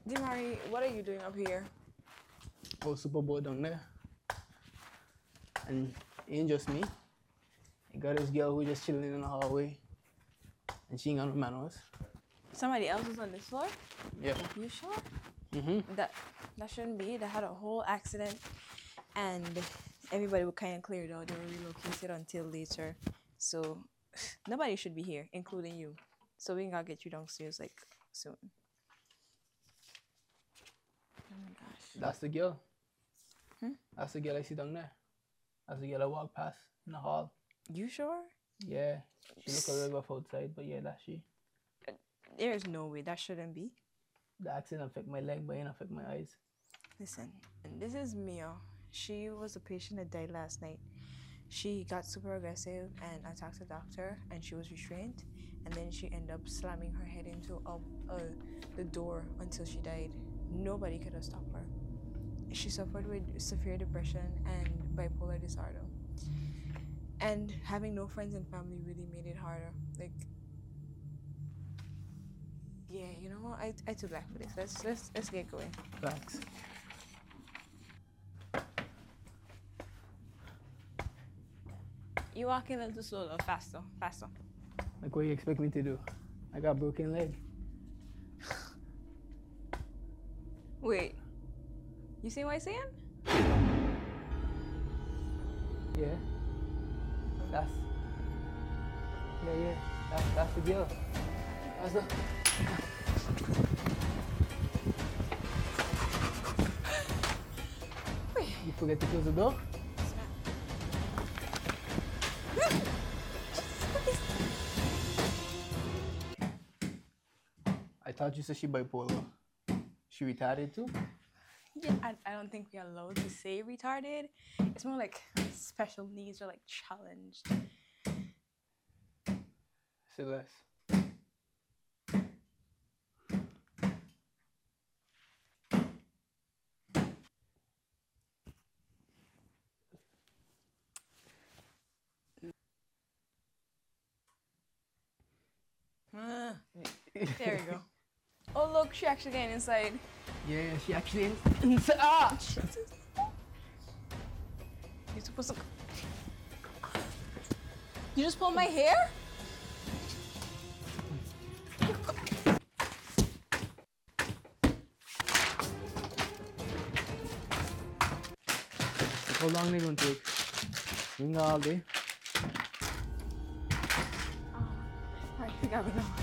Demari, what are you doing up here? Oh, Super Bowl down there. And it ain't just me. You got this girl who just chilling in the hallway. And she ain't got no manners. Somebody else is on this floor? Yeah. You sure? Mm-hmm. That shouldn't be. They had a whole accident and everybody were kind of cleared out. They were relocated until later. So nobody should be here, including you. So we gotta get you downstairs like soon. Oh my gosh. That's the girl. Hmm? That's the girl I see down there. That's the girl I walk past in the hall. You sure? Yeah. She look a little rough outside, but yeah, that's she. There's no way that shouldn't be. The accident affect my leg, but it ain't affect my eyes. Listen, this is Mia. She was a patient that died last night. She got super aggressive and attacked the doctor, and she was restrained. And then she ended up slamming her head into the door until she died. Nobody could have stopped her. She suffered with severe depression and bipolar disorder. And having no friends and family really made it harder. Like, yeah, you know what? I too black for this. Let's get going. Thanks. You walk in a little slower, faster. Like what you expect me to do? I got a broken leg. Wait, you see what I'm saying? Yeah. That's the girl. That's the... You forget to close the door? I thought you said she bipolar. She retarded too? Yeah, I don't think we're allowed to say retarded. It's more like special needs or like challenged. Say less. There we go. Oh look, she actually getting inside. Yeah, she actually inside. Ah! You're supposed to. You just pulled my hair? How long they gonna take? Ring all day. Alright, we gotta go.